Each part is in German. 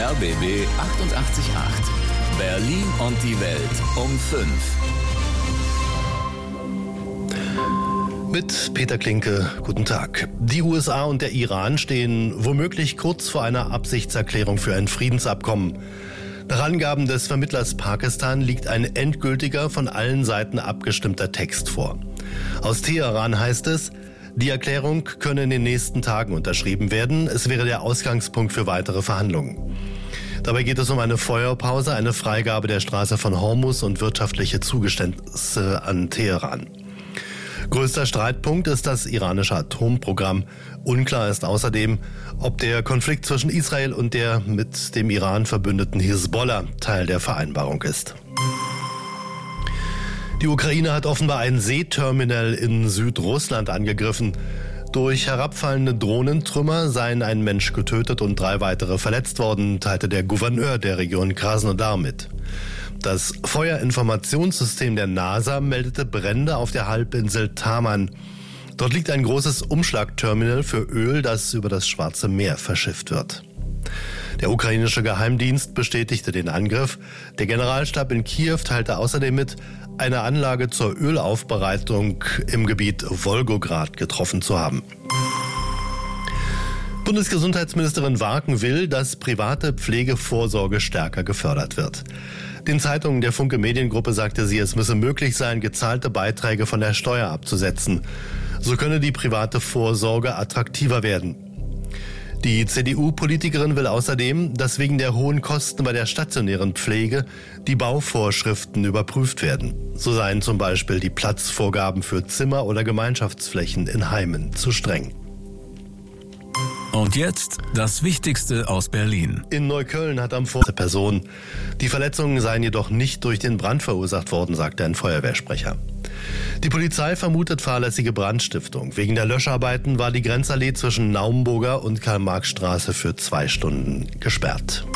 RBB 888. Berlin und die Welt um 5. Mit Peter Klinke, guten Tag. Die USA und der Iran stehen womöglich kurz vor einer Absichtserklärung für ein Friedensabkommen. Nach Angaben des Vermittlers Pakistan liegt ein endgültiger, von allen Seiten abgestimmter Text vor. Aus Teheran heißt es, die Erklärung könne in den nächsten Tagen unterschrieben werden. Es wäre der Ausgangspunkt für weitere Verhandlungen. Dabei geht es um eine Feuerpause, eine Freigabe der Straße von Hormuz und wirtschaftliche Zugeständnisse an Teheran. Größter Streitpunkt ist das iranische Atomprogramm. Unklar ist außerdem, ob der Konflikt zwischen Israel und der mit dem Iran verbündeten Hisbollah Teil der Vereinbarung ist. Die Ukraine hat offenbar ein Seeterminal in Südrussland angegriffen. Durch herabfallende Drohnentrümmer seien ein Mensch getötet und 3 weitere verletzt worden, teilte der Gouverneur der Region Krasnodar mit. Das Feuerinformationssystem der NASA meldete Brände auf der Halbinsel Taman. Dort liegt ein großes Umschlagterminal für Öl, das über das Schwarze Meer verschifft wird. Der ukrainische Geheimdienst bestätigte den Angriff. Der Generalstab in Kiew teilte außerdem mit, eine Anlage zur Ölaufbereitung im Gebiet Wolgograd getroffen zu haben. Bundesgesundheitsministerin Warken will, dass private Pflegevorsorge stärker gefördert wird. Den Zeitungen der Funke Mediengruppe sagte sie, es müsse möglich sein, gezahlte Beiträge von der Steuer abzusetzen. So könne die private Vorsorge attraktiver werden. Die CDU-Politikerin will außerdem, dass wegen der hohen Kosten bei der stationären Pflege die Bauvorschriften überprüft werden. So seien zum Beispiel die Platzvorgaben für Zimmer oder Gemeinschaftsflächen in Heimen zu streng. Und jetzt das Wichtigste aus Berlin. In Neukölln hat am Vortag Person. Die Verletzungen seien jedoch nicht durch den Brand verursacht worden, sagte ein Feuerwehrsprecher. Die Polizei vermutet fahrlässige Brandstiftung. Wegen der Löscharbeiten war die Grenzallee zwischen Naumburger und Karl-Marx-Straße für 2 Stunden gesperrt.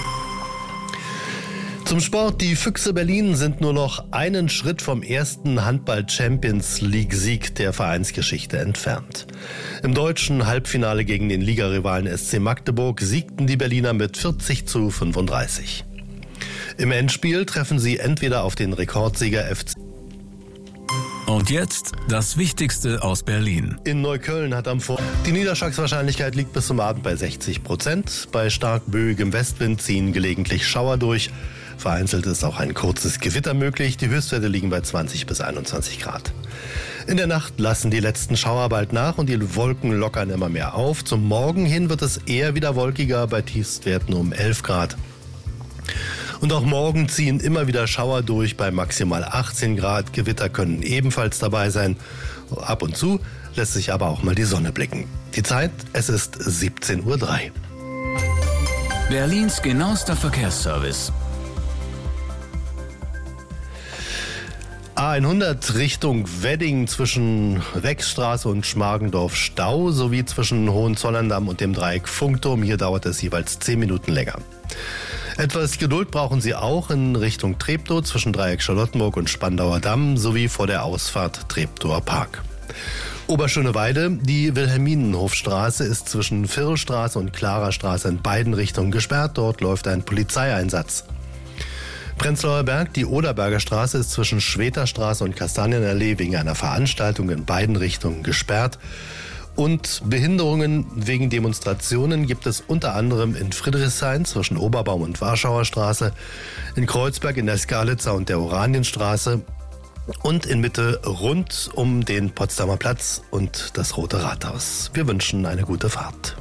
Zum Sport. Die Füchse Berlin sind nur noch einen Schritt vom ersten Handball-Champions-League-Sieg der Vereinsgeschichte entfernt. Im deutschen Halbfinale gegen den Ligarivalen SC Magdeburg siegten die Berliner mit 40:35. Im Endspiel treffen sie entweder auf den Rekordsieger FC. Und jetzt das Wichtigste aus Berlin. In Neukölln hat am Vortag die Niederschlagswahrscheinlichkeit liegt bis zum Abend bei 60%. Bei stark böigem Westwind ziehen gelegentlich Schauer durch. Vereinzelt ist auch ein kurzes Gewitter möglich. Die Höchstwerte liegen bei 20 bis 21 Grad. In der Nacht lassen die letzten Schauer bald nach und die Wolken lockern immer mehr auf. Zum Morgen hin wird es eher wieder wolkiger bei Tiefstwerten um 11 Grad. Und auch morgen ziehen immer wieder Schauer durch bei maximal 18 Grad. Gewitter können ebenfalls dabei sein. Ab und zu lässt sich aber auch mal die Sonne blicken. Die Zeit, es ist 17:03 Uhr. Berlins genauester Verkehrsservice. A100 Richtung Wedding zwischen Wechstraße und Schmargendorf Stau sowie zwischen Hohenzollern-Damm und dem Dreieck Funkturm. Hier dauert es jeweils 10 Minuten länger. Etwas Geduld brauchen Sie auch in Richtung Treptow zwischen Dreieck Charlottenburg und Spandauer Damm sowie vor der Ausfahrt Treptower Park. Oberschöneweide, die Wilhelminenhofstraße ist zwischen Vierlstraße und Klarerstraße in beiden Richtungen gesperrt. Dort läuft ein Polizeieinsatz. Prenzlauer Berg, die Oderberger Straße ist zwischen Schweterstraße und Kastanienallee wegen einer Veranstaltung in beiden Richtungen gesperrt. Und Behinderungen wegen Demonstrationen gibt es unter anderem in Friedrichshain zwischen Oberbaum und Warschauer Straße, in Kreuzberg in der Skalitzer und der Oranienstraße und in Mitte rund um den Potsdamer Platz und das Rote Rathaus. Wir wünschen eine gute Fahrt.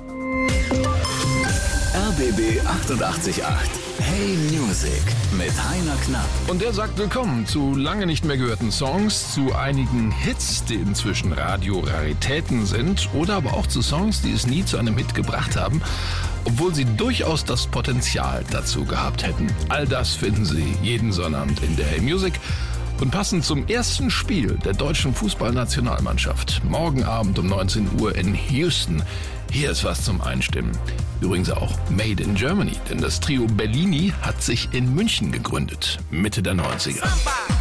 RBB 888. Hey Music mit Heiner Knapp. Und der sagt willkommen zu lange nicht mehr gehörten Songs, zu einigen Hits, die inzwischen Radio-Raritäten sind, oder aber auch zu Songs, die es nie zu einem Hit gebracht haben, obwohl sie durchaus das Potenzial dazu gehabt hätten. All das finden Sie jeden Sonnabend in der Hey Music. Und passend zum ersten Spiel der deutschen Fußballnationalmannschaft, morgen Abend um 19 Uhr in Houston, hier ist was zum Einstimmen. Übrigens auch Made in Germany, denn das Trio Bellini hat sich in München gegründet, Mitte der 90er.